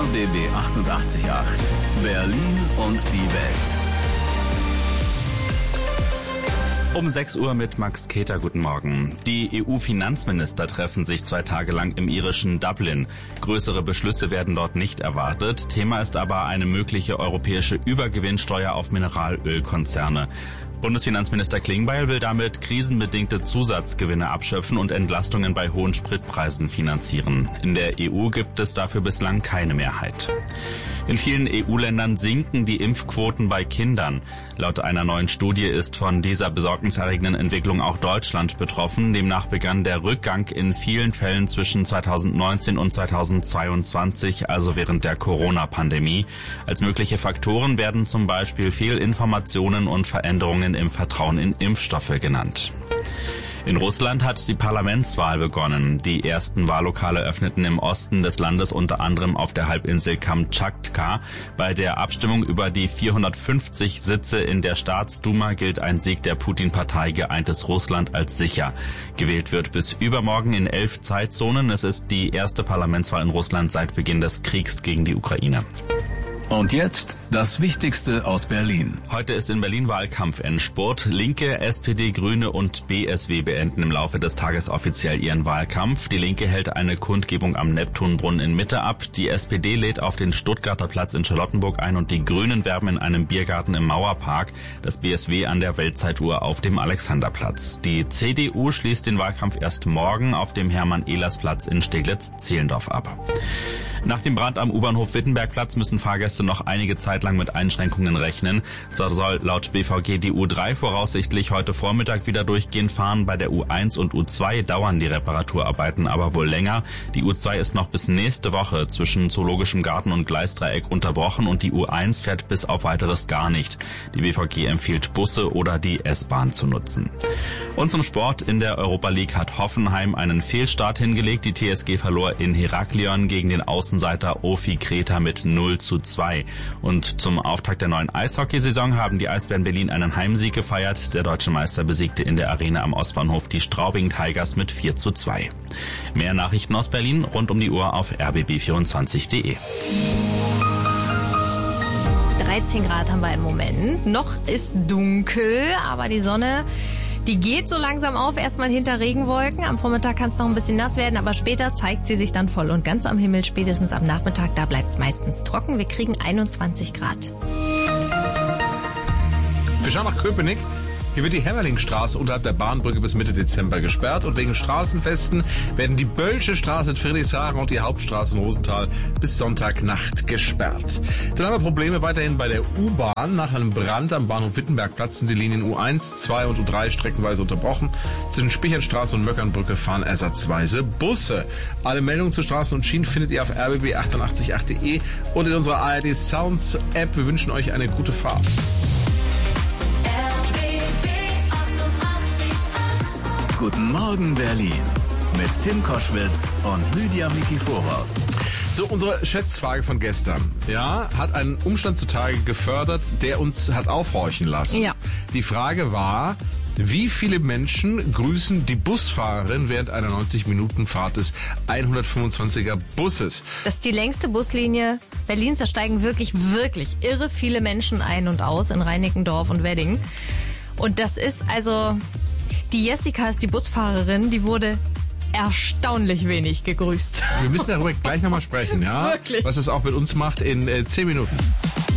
RBB 88.8 Berlin und die Welt. Um 6 Uhr mit Max Keter, guten Morgen. Die EU-Finanzminister treffen sich 2 Tage lang im irischen Dublin. Größere Beschlüsse werden dort nicht erwartet. Thema ist aber eine mögliche europäische Übergewinnsteuer auf Mineralölkonzerne. Bundesfinanzminister Klingbeil will damit krisenbedingte Zusatzgewinne abschöpfen und Entlastungen bei hohen Spritpreisen finanzieren. In der EU gibt es dafür bislang keine Mehrheit. In vielen EU-Ländern sinken die Impfquoten bei Kindern. Laut einer neuen Studie ist von dieser besorgniserregenden Entwicklung auch Deutschland betroffen. Demnach begann der Rückgang in vielen Fällen zwischen 2019 und 2022, also während der Corona-Pandemie. Als mögliche Faktoren werden zum Beispiel Fehlinformationen und Veränderungen im Vertrauen in Impfstoffe genannt. In Russland hat die Parlamentswahl begonnen. Die ersten Wahllokale öffneten im Osten des Landes, unter anderem auf der Halbinsel Kamtschatka. Bei der Abstimmung über die 450 Sitze in der Staatsduma gilt ein Sieg der Putin-Partei Geeintes Russland als sicher. Gewählt wird bis übermorgen in 11 Zeitzonen. Es ist die erste Parlamentswahl in Russland seit Beginn des Kriegs gegen die Ukraine. Und jetzt das Wichtigste aus Berlin. Heute ist in Berlin Wahlkampfendspurt. Linke, SPD, Grüne und BSW beenden im Laufe des Tages offiziell ihren Wahlkampf. Die Linke hält eine Kundgebung am Neptunbrunnen in Mitte ab. Die SPD lädt auf den Stuttgarter Platz in Charlottenburg ein und die Grünen werben in einem Biergarten im Mauerpark. Das BSW an der Weltzeituhr auf dem Alexanderplatz. Die CDU schließt den Wahlkampf erst morgen auf dem Hermann-Ehlers-Platz in Steglitz-Zehlendorf ab. Nach dem Brand am U-Bahnhof Wittenbergplatz müssen Fahrgäste noch einige Zeit lang mit Einschränkungen rechnen. So soll laut BVG die U3 voraussichtlich heute Vormittag wieder durchgehend fahren. Bei der U1 und U2 dauern die Reparaturarbeiten aber wohl länger. Die U2 ist noch bis nächste Woche zwischen Zoologischem Garten und Gleisdreieck unterbrochen und die U1 fährt bis auf weiteres gar nicht. Die BVG empfiehlt Busse oder die S-Bahn zu nutzen. Und zum Sport. In der Europa League hat Hoffenheim einen Fehlstart hingelegt. Die TSG verlor in Heraklion gegen den Außenseiter Ofi Kreta mit 0:2. Und zum Auftakt der neuen Eishockeysaison haben die Eisbären Berlin einen Heimsieg gefeiert. Der deutsche Meister besiegte in der Arena am Ostbahnhof die Straubing Tigers mit 4:2. Mehr Nachrichten aus Berlin rund um die Uhr auf rbb24.de. 13 Grad haben wir im Moment. Noch ist dunkel, aber die Sonne, die geht so langsam auf, erstmal hinter Regenwolken. Am Vormittag kann es noch ein bisschen nass werden, aber später zeigt sie sich dann voll und ganz am Himmel. Spätestens am Nachmittag, da bleibt es meistens trocken. Wir kriegen 21 Grad. Wir schauen nach Köpenick. Hier wird die Hämmerlingstraße unterhalb der Bahnbrücke bis Mitte Dezember gesperrt und wegen Straßenfesten werden die Böllsche Straße in Friedrichshagen und die Hauptstraße in Rosenthal bis Sonntagnacht gesperrt. Dann haben wir Probleme weiterhin bei der U-Bahn. Nach einem Brand am Bahnhof Wittenbergplatz sind die Linien U1, 2 und U3 streckenweise unterbrochen. Zwischen Spichernstraße und Möckernbrücke fahren ersatzweise Busse. Alle Meldungen zu Straßen und Schienen findet ihr auf rbb888.de und in unserer ARD Sounds App. Wir wünschen euch eine gute Fahrt. Guten Morgen Berlin mit Tim Koschwitz und Lydia Mikiforov. So, unsere Schätzfrage von gestern, hat einen Umstand zutage gefördert, der uns hat aufhorchen lassen. Ja. Die Frage war, wie viele Menschen grüßen die Busfahrerin während einer 90-Minuten-Fahrt des 125er Busses? Das ist die längste Buslinie Berlins. Da steigen wirklich irre viele Menschen ein und aus in Reinickendorf und Wedding. Und das ist also... Die Jessica ist die Busfahrerin, die wurde erstaunlich wenig gegrüßt. Wir müssen darüber gleich nochmal sprechen, ja? Wirklich? Was es auch mit uns macht in 10 Minuten.